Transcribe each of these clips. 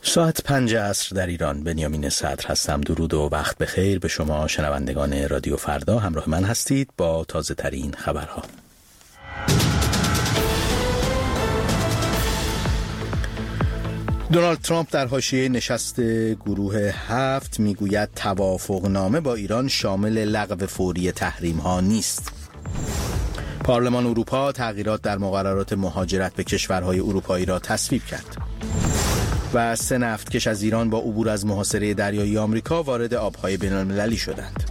ساعت 5 عصر در ایران. بنیامین صدر هستم. درود و وقت بخیر به شما شنوندگان رادیو فردا. همراه من هستید با تازه ترین خبرها. دونالد ترامپ در حاشیه نشست گروه 7 میگوید توافقنامه با ایران شامل لغو فوری تحریم‌ها نیست. پارلمان اروپا تغییرات در مقررات مهاجرت به کشورهای اروپایی را تصویب کرد. و 3 نفتکش از ایران با عبور از محاصره دریایی آمریکا وارد آبهای بین‌المللی شدند.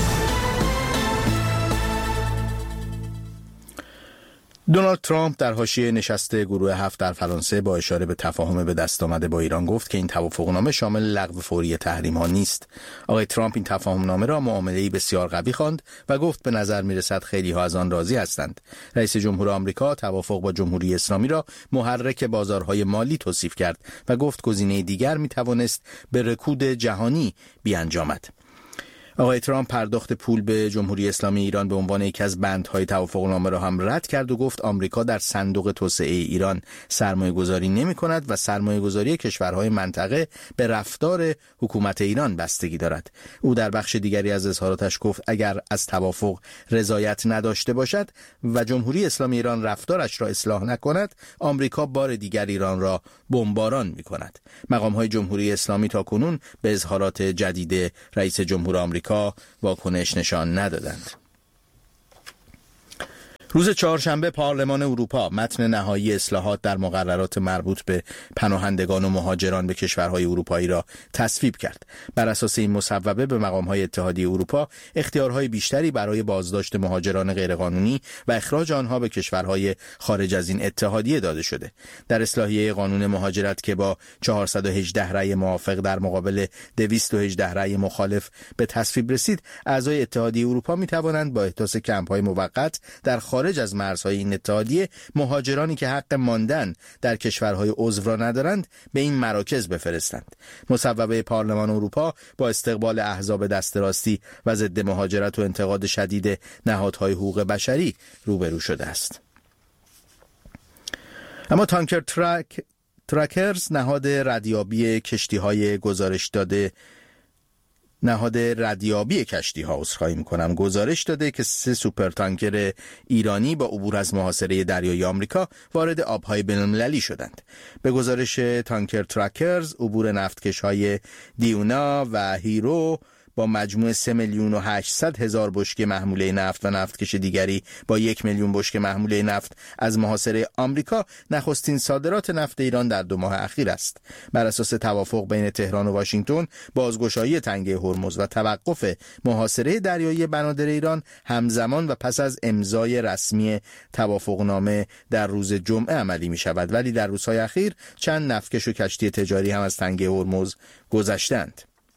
دونالد ترامپ در حاشیه نشست گروه 7 در فرانسه با اشاره به تفاهم به دست آمده با ایران گفت که این توافقنامه شامل لغو فوری تحریم‌ها نیست. آقای ترامپ این تفاهمنامه را معامله‌ای بسیار قوی خواند و گفت به نظر می‌رسد خیلی‌ها از آن راضی هستند. رئیس جمهور آمریکا توافق با جمهوری اسلامی را محرک بازارهای مالی توصیف کرد و گفت گزینه دیگر می‌توانست به رکود جهانی بیانجامد. آقای ترامپ پرداخت پول به جمهوری اسلامی ایران به عنوان یکی از بندهای توافقنامه را هم رد کرد و گفت آمریکا در صندوق توسعه ایران سرمایه‌گذاری نمی‌کند و سرمایه‌گذاری کشورهای منطقه به رفتار حکومت ایران بستگی دارد. او در بخش دیگری از اظهاراتش گفت اگر از توافق رضایت نداشته باشد و جمهوری اسلامی ایران رفتارش را اصلاح نکند، آمریکا بار دیگر ایران را بمباران می‌کند. مقام‌های جمهوری اسلامی تاکنون به اظهارات جدید رئیس جمهور آمریکا واکنش نشان ندادند. روز چهارشنبه پارلمان اروپا متن نهایی اصلاحات در مقررات مربوط به پناهندگان و مهاجران به کشورهای اروپایی را تصویب کرد. بر اساس این مصوبه به مقام‌های اتحادیه اروپا اختیارهای بیشتری برای بازداشت مهاجران غیرقانونی و اخراج آنها به کشورهای خارج از این اتحادیه داده شده. در اصلاحیه قانون مهاجرت که با 418 رأی موافق در مقابل 218 رأی مخالف به تصویب رسید، اعضای اتحادیه اروپا می‌توانند با احداث کمپ‌های موقت در خارج از مرزهای این اتحادیه مهاجرانی که حق ماندن در کشورهای عضو را ندارند به این مراکز بفرستند. مصوبه پارلمان اروپا با استقبال احزاب دست راستی و ضد مهاجرت و انتقاد شدید نهادهای حقوق بشری روبرو شده است. اما تانکر تراکرز نهاد ردیابی کشتی‌های گزارش داده گزارش داده که 3 سوپرتانکر ایرانی با عبور از محاصره دریایی آمریکا وارد آبهای بین‌المللی شدند. به گزارش تانکر تراکرز، عبور نفتکش‌های دیونا و هیرو با مجموع 3,800,000 بشکه محموله نفت و نفتکش دیگری با 1,000,000 بشکه محموله نفت از محاصره آمریکا نخستین صادرات نفت ایران در 2 ماه اخیر است. بر اساس توافق بین تهران و واشنگتن، بازگشایی تنگه هرمز و توقف محاصره دریایی بنادر ایران همزمان و پس از امضای رسمی توافقنامه در روز جمعه عملی می شود، ولی در روزهای اخیر چند نفتکش و کشتی تجاری هم از تنگه هرمز گذشتند.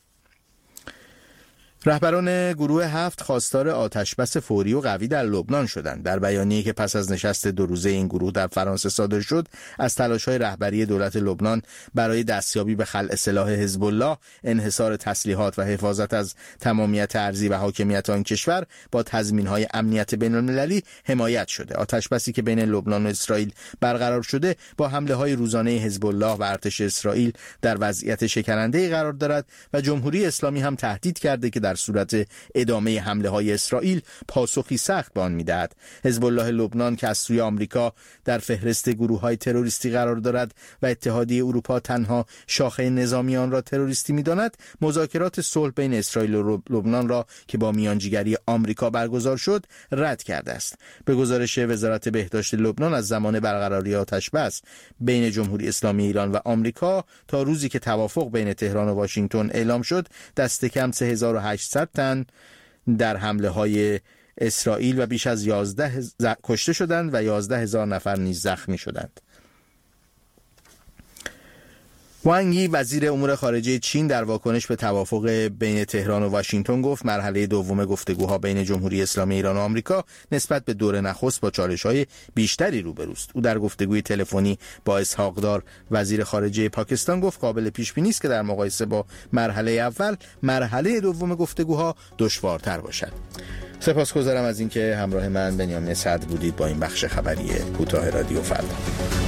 رهبران گروه 7 خواستار آتشبس فوری و قوی در لبنان شدند. در بیانیه‌ای که پس از نشست 2 روزه این گروه در فرانسه صادر شد، از تلاش‌های رهبری دولت لبنان برای دستیابی به خلع سلاح حزب الله، انحصار تسلیحات و حفاظت از تمامیت ارضی و حاکمیت آن کشور با تضمین‌های امنیت بین‌المللی حمایت شده. آتشبسی که بین لبنان و اسرائیل برقرار شده با حمله‌های روزانه حزب الله و ارتش اسرائیل در وضعیت شکننده‌ای قرار دارد و جمهوری اسلامی هم تهدید کرده که در صورت ادامه حمله‌های اسرائیل پاسخی سخت به آن می‌دهد. حزب الله لبنان که از سوی آمریکا در فهرست گروه‌های تروریستی قرار دارد و اتحادیه اروپا تنها شاخه نظامی آن را تروریستی می‌داند، مذاکرات صلح بین اسرائیل و لبنان را که با میانجیگری آمریکا برگزار شد رد کرده است. به گزارش وزارت بهداشت لبنان، از زمان برقراری آتشبس بین جمهوری اسلامی ایران و آمریکا تا روزی که توافق بین تهران و واشنگتن اعلام شد، دست کم 3800 تن در حمله های اسرائیل و بیش از 11 کشته شدند و 11,000 نفر نیز زخمی شدند. وانگ یی وزیر امور خارجه چین در واکنش به توافق بین تهران و واشنگتن گفت مرحله دوم گفتگوها بین جمهوری اسلامی ایران و آمریکا نسبت به دور نخست با چالش‌های بیشتری روبروست. او در گفتگوی تلفنی با اسحاق دار وزیر خارجه پاکستان گفت قابل پیش بینی است که در مقایسه با مرحله اول مرحله دوم گفتگوها دشوارتر باشد. سپاسگزارم از اینکه همراه من بنیامین صدر بودید با این بخش خبری کوتاه رادیو فردا.